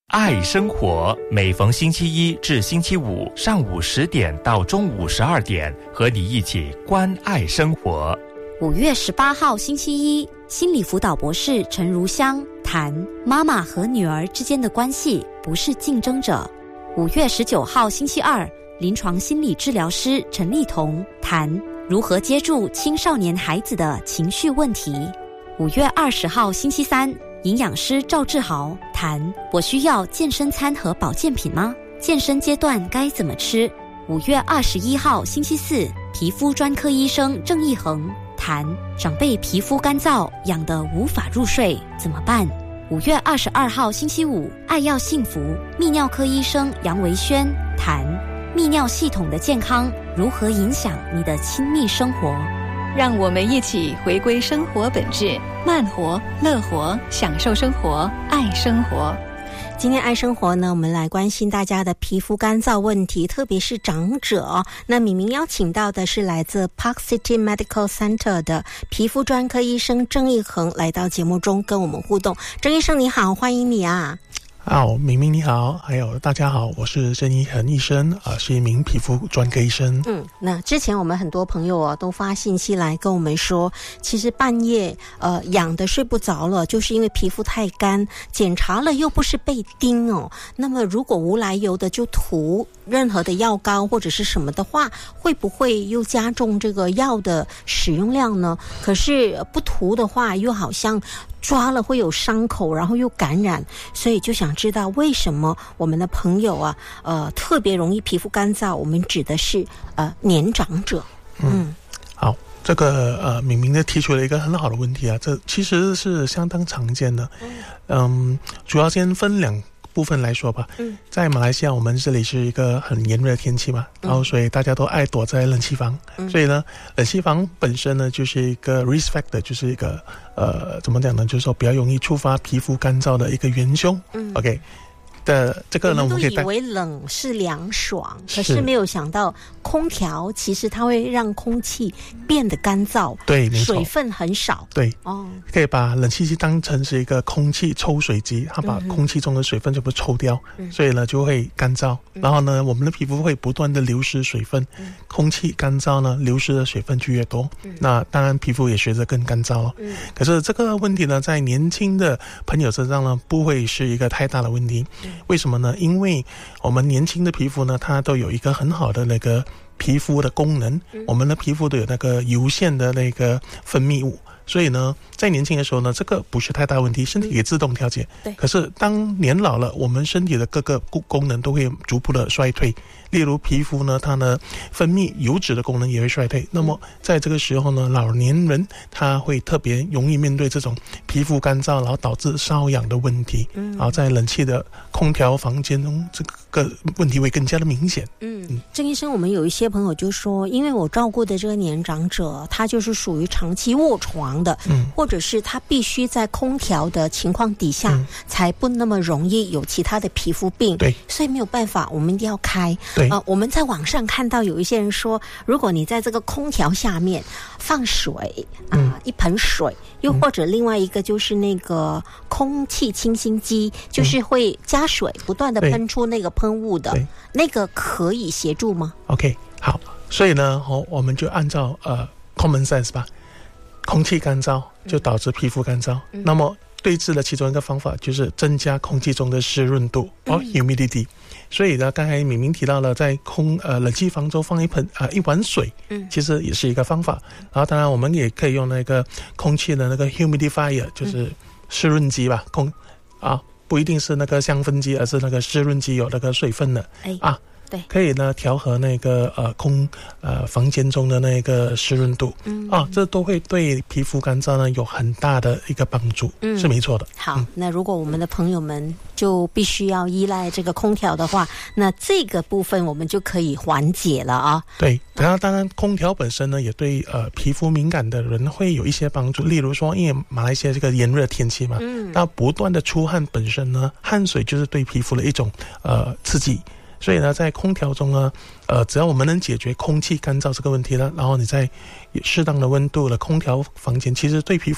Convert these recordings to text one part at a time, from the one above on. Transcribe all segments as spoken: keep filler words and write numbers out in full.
爱生活，每逢星期一至星期五上午十点到中午十二点，和你一起关爱生活。 五月十八号星期一，心理辅导博士陈如香谈妈妈和女儿之间的关系不是竞争者。五月十九号星期二，临床心理治疗师陈丽彤谈如何接住青少年孩子的情绪问题。五月二十号星期三，营养师赵志豪谈我需要健身餐和保健品吗？健身阶段该怎么吃？五月二十一号星期四，皮肤专科医生郑义恒谈长辈皮肤干燥痒得无法入睡怎么办？五月二十二号星期五，爱要幸福泌尿科医生杨维轩谈泌尿系统的健康如何影响你的亲密生活。 让我们一起回归生活本质，慢活、乐活，享受生活，爱生活。 今天爱生活呢，我们来关心大家的皮肤干燥问题，特别是长者。那敏明邀请到的是来自 Park City Medical Center 的皮肤专科医生郑义恒来到节目中跟我们互动。郑医生你好，欢迎你啊。 好，明明你好，还有大家好，我是郑义恒医生，呃，是一名皮肤专科医生。 嗯，那之前我们很多朋友啊都发信息来跟我们说，其实半夜呃痒的睡不着了，就是因为皮肤太干，检查了又不是被叮哦。那么如果无来由的就涂任何的药膏或者是什么的话，会不会又加重这个药的使用量呢？可是不涂的话，又好像抓了会有伤口，然后又感染，所以就想知道为什么我们的朋友啊，呃，特别容易皮肤干燥。我们指的是呃年长者。嗯， 嗯好，这个呃敏明的提出了一个很好的问题啊，这其实是相当常见的。嗯，主要先分两部分来说吧。嗯，在马来西亚，我们这里是一个很炎热的天气嘛，然后所以大家都爱躲在冷气房。嗯，所以呢，冷气房本身呢就是一个 risk factor， 就是一个呃怎么讲呢？就是说比较容易触发皮肤干燥的一个元凶。嗯 ，OK。的这个呢， 我们可以都以为冷是凉爽，可是没有想到空调其实它会让空气变得干燥， 对，没错， 水分很少， 对， 哦， 可以把冷气机当成是一个空气抽水机，它把空气中的水分全部抽掉，嗯，所以呢就会干燥，嗯，然后呢我们的皮肤会不断的流失水分，嗯，空气干燥呢流失的水分就越多，嗯，那当然皮肤也随着更干燥了，嗯，可是这个问题呢在年轻的朋友身上呢不会是一个太大的问题，嗯，为什么呢？因为我们年轻的皮肤呢，它都有一个很好的那个皮肤的功能，嗯，我们的皮肤都有那个油腺的那个分泌物，所以呢，在年轻的时候呢，这个不是太大问题，身体可以自动调节。对。可是当年老了，我们身体的各个功能都会逐步的衰退。例如皮肤呢，它呢分泌油脂的功能也会衰退。那么在这个时候呢，老年人他会特别容易面对这种皮肤干燥，然后导致瘙痒的问题。嗯。然后在冷气的空调房间中，这个问题会更加的明显。 嗯。嗯，郑医生，我们有一些朋友就说，因为我照顾的这个年长者，他就是属于长期卧床的，嗯，或者是他必须在空调的情况底下，嗯，才不那么容易有其他的皮肤病。对，所以没有办法，我们一定要开。对，呃，我们在网上看到有一些人说，如果你在这个空调下面放水啊，呃嗯，一盆水，又或者另外一个就是那个空气清新机，嗯，就是会加水不断的喷出那个喷雾的，那个可以协助吗 ？OK， 好，所以呢，哦，我们就按照呃 common sense 吧，空气干燥就导致皮肤干燥，嗯，那么对治的其中一个方法就是增加空气中的湿润度，嗯，哦 humidity。所以呢，刚才敏明提到了，在空呃冷气房中放一盆啊、呃、一碗水，嗯，其实也是一个方法。然后当然我们也可以用那个空气的那个 humidifier， 就是湿润机吧，空啊不一定是那个香氛机，而是那个湿润机有那个水分的，哎啊。对，可以呢调和那个呃空呃房间中的那个湿润度，嗯啊，这都会对皮肤干燥呢有很大的一个帮助，嗯，是没错的。 好， 嗯， 那如果我们的朋友们就必须要依赖这个空调的话，那这个部分我们就可以缓解了啊。 对，然后当然空调本身呢也对呃皮肤敏感的人会有一些帮助，例如说因为马来西亚这个炎热天气嘛，嗯，那不断的出汗本身呢，汗水就是对皮肤的一种呃刺激。所以呢，在空调中呢，呃，只要我们能解决空气干燥这个问题呢，然后你在适当的温度的空调房间，其实对皮肤呢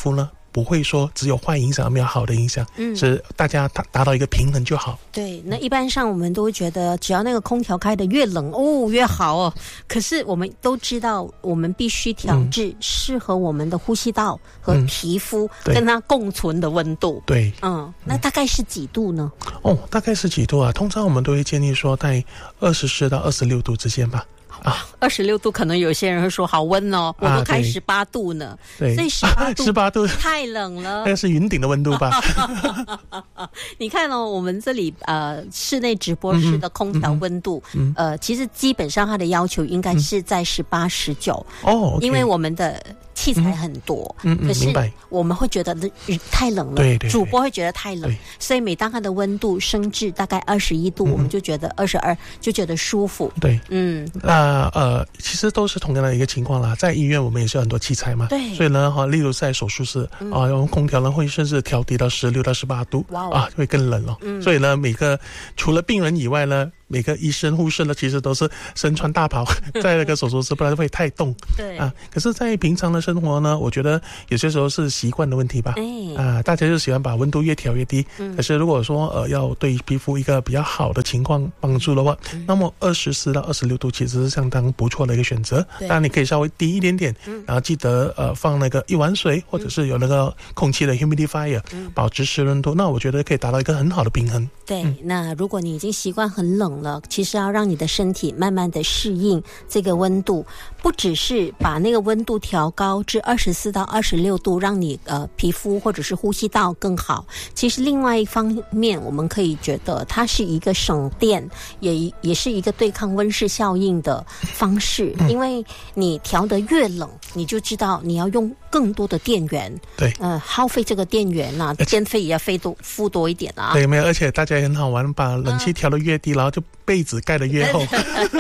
不会说只有坏影响，没有好的影响，嗯，是大家达达到一个平衡就好。 对，那一般上我们都会觉得，只要那个空调开得越冷哦越好哦。可是我们都知道，我们必须调制适合我们的呼吸道和皮肤跟它共存的温度。 对， 嗯，那大概是几度呢？ 哦，大概是几度啊？通常我们都会建议说在二十四到二十六度之间吧。 啊，二十六度可能有些人会说好温哦，我都开十八度呢， 对， 所以十八度十八度太冷了， 那是云顶的温度吧？ 你看哦，我们这里呃室内直播室的空调温度，嗯嗯、呃，其实基本上它的要求应该是在十八、十九哦， 因为我们的器材很多， 嗯嗯， 可是我们会觉得太冷了， 对 对, 对， 主播会觉得太冷，所以每当它的温度升至大概二十一度，嗯、我们就觉得二十二就觉得舒服， 对， 嗯， 那呃，其实都是同样的一个情况啦。在医院我们也是有很多器材嘛， 对， 所以呢，哈，例如在手术室啊、嗯呃，我们空调呢会甚至调低到十六到十八度，哇、哦，啊，会更冷了、哦。嗯，所以呢，每个除了病人以外呢，每个医生、护士呢，其实都是身穿大袍在那个手术室，不然会太冻。 对啊，可是，在平常的生活呢，我觉得有些时候是习惯的问题吧。哎，啊，大家就喜欢把温度越调越低。嗯，可是如果说呃要对皮肤一个比较好的情况帮助的话，嗯、那么二十四到二十六度其实是相当不错的一个选择。当然，你可以稍微低一点点，嗯、然后记得呃放那个一碗水，或者是有那个空气的 humidifier，、嗯、保持湿润度。那我觉得可以达到一个很好的平衡。 对，嗯、那如果你已经习惯很冷了，其实要让你的身体慢慢的适应这个温度，不只是把那个温度调高至二十四到二十六度，让你呃皮肤或者是呼吸道更好。其实另外一方面，我们可以觉得它是一个省电，也也是一个对抗温室效应的方式。嗯、因为你调得越冷，你就知道你要用更多的电源， 对， 呃，耗费这个电源啊，电费也要费多付多一点啊。 对，没有，而且大家也很好玩，把冷气调得越低，嗯、然后就被子盖得越厚。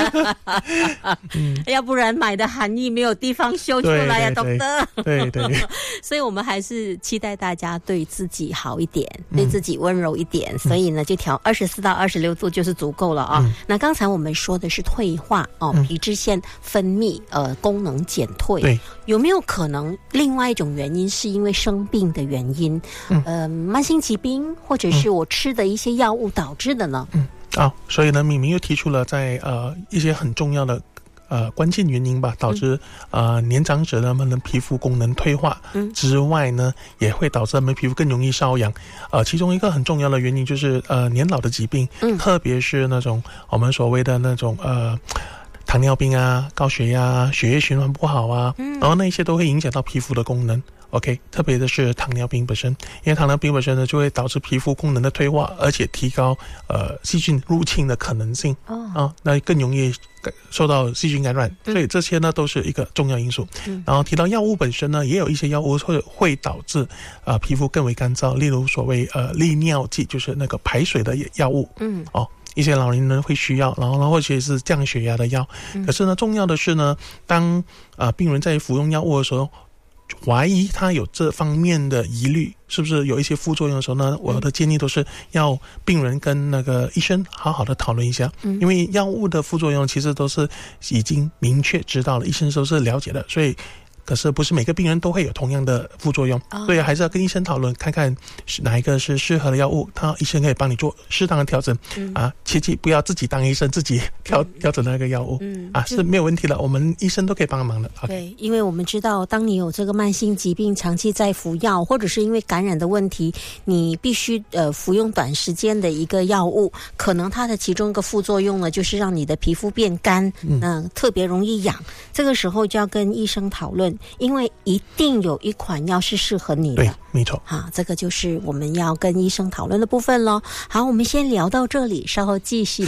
嗯、要不然买的寒衣没有地方秀出来呀，懂得？ 对 对, 对所以我们还是期待大家对自己好一点，嗯、对自己温柔一点。所以呢，就调二十四到二十六度就是足够了啊。嗯、那刚才我们说的是退化哦，皮脂腺分泌呃功能减退， 对， 有没有可能另外一种原因是因为生病的原因，嗯、呃，慢性疾病或者是我吃的一些药物导致的呢？ 嗯，啊、哦，所以呢，敏明又提出了在呃一些很重要的呃关键原因吧，导致、嗯、呃年长者他们的皮肤功能退化、嗯、之外呢，也会导致他们皮肤更容易瘙痒。呃，其中一个很重要的原因就是呃年老的疾病，嗯，特别是那种我们所谓的那种呃。糖尿病啊、高血压啊、血液循环不好啊，嗯、然后那些都会影响到皮肤的功能。OK， 特别的是糖尿病本身，因为糖尿病本身呢就会导致皮肤功能的退化，而且提高呃细菌入侵的可能性。哦，啊，那更容易受到细菌感染，嗯、所以这些呢都是一个重要因素。嗯、然后提到药物本身呢，也有一些药物会会导致呃皮肤更为干燥，例如所谓呃利尿剂，就是那个排水的药物。嗯，哦。一些老年人会需要，然后呢，或者是降血压的药。嗯、可是呢，重要的是呢，当呃病人在服用药物的时候，怀疑他有这方面的疑虑，是不是有一些副作用的时候呢？我的建议都是要病人跟那个医生好好的讨论一下，嗯、因为药物的副作用其实都是已经明确知道了，医生都是了解的，所以。可是不是每个病人都会有同样的副作用，哦、所以还是要跟医生讨论，看看哪一个是适合的药物，他医生可以帮你做适当的调整。嗯、啊，切记不要自己当医生自己调、嗯、调整那个药物。嗯，啊是没有问题的，我们医生都可以帮忙的。 对， okay. 因为我们知道，当你有这个慢性疾病，长期在服药，或者是因为感染的问题，你必须呃服用短时间的一个药物，可能它的其中一个副作用呢，就是让你的皮肤变干，嗯、呃，特别容易痒。这个时候就要跟医生讨论。因为一定有一款药是适合你的， 对，没错。 好，这个就是我们要跟医生讨论的部分咯。好，我们先聊到这里，稍后继续。